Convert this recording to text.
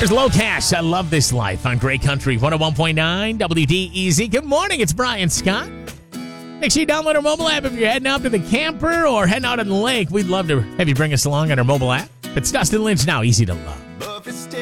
There's Low Cash. I love this life on Great Country 101.9 WDEZ. Good morning. It's Brian Scott. Make sure you download our mobile app if you're heading out to the camper or heading out on the lake. We'd love to have you bring us along on our mobile app. It's Dustin Lynch now. Easy to love.